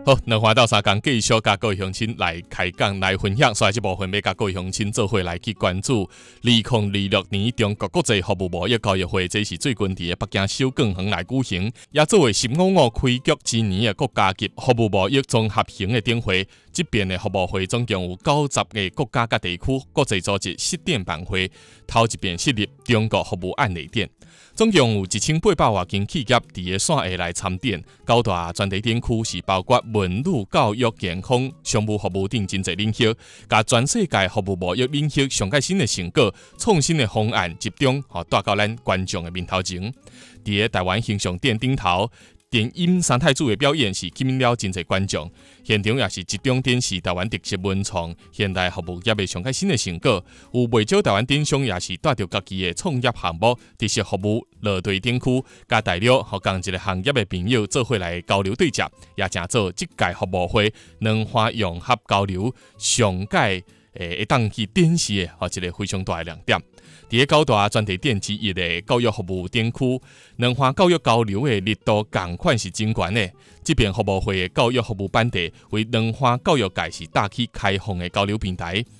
好，两花到三工继续甲各位乡亲来开讲来分享，所以这部分要甲各位乡亲做伙来去关注2026年中国国际服务贸易交易会，这是最近伫北京首港园来举行，也作为1555开局之年的国家级服务贸易综合型的顶会。这边的服务会总共有90个国家甲地区国际组织设点办会，头一遍设立中国服务案例点。总共有1800多间企业伫个线下来参展，9大专题展区是包括文旅、教育、健康、商务服务等真侪领域，甲全世界服务贸易领域上界新的成果、创新的方案集中，带到咱观众的面头前。伫个台湾形象店顶头，电音三太子的表演是吸引了真侪观众，现场也是集中展示台湾特色文创、现代服务业的上界新的成果。有袂少台湾电商也是带着家己的创业项目、特色服务落地展区，甲大陆和同一个行业的朋友做伙来交流对接，也正做这届服务会两花融合交流上界会当去展示的一个非常大的亮点。伫个9大专题展之一的教育服务展区，两花教育交流的力度同款是真悬的。这边服务会的教育服务班地为两花教育界是大气开放的交流平台，